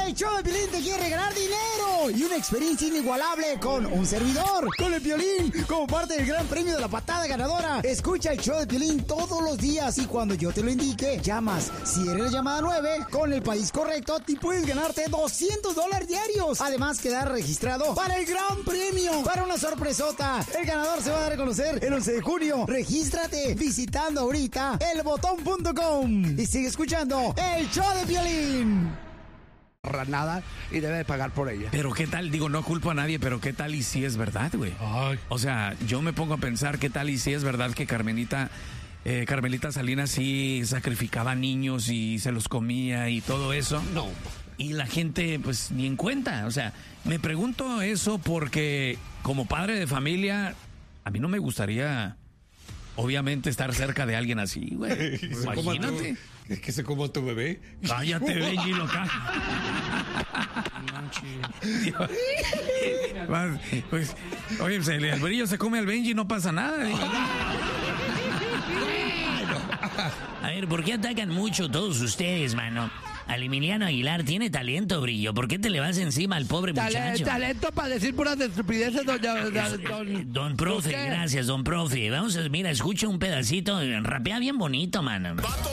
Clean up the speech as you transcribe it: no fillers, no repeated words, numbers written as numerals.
El show de Piolín te quiere regalar dinero y una experiencia inigualable con un servidor, con el Piolín, como parte del gran premio de la patada ganadora. Escucha el show de Piolín todos los días y cuando yo te lo indique, llamas. Si eres la llamada 9, con el país correcto, te puedes ganarte $200 diarios. Además, quedar registrado para el gran premio, para una sorpresota. El ganador se va a dar a conocer el 11 de junio. Regístrate visitando ahorita elbotón.com y sigue escuchando el show de Piolín. Nada y debe de pagar por ella. Pero qué tal, digo, no culpo a nadie, pero qué tal y si es verdad, güey. O sea, yo me pongo a pensar qué tal y si es verdad que Carmelita Salinas sí sacrificaba niños y se los comía y todo eso. No. Y la gente, pues, ni en cuenta. O sea, me pregunto eso porque como padre de familia, a mí no me gustaría, obviamente, estar cerca de alguien así, güey. Imagínate. Es que se coma tu bebé. Cállate, Benji, loca. Pues, oye, pues, el brillo se come al Benji, no pasa nada. A ver, ¿por qué atacan mucho todos ustedes, mano? Al Emiliano Aguilar tiene talento, Brillo. ¿Por qué te le vas encima al pobre muchacho? Talento para decir puras estupideces, Don Profe, gracias, don Profe. Vamos a, mira, escucha un pedacito, rapea bien bonito, mano.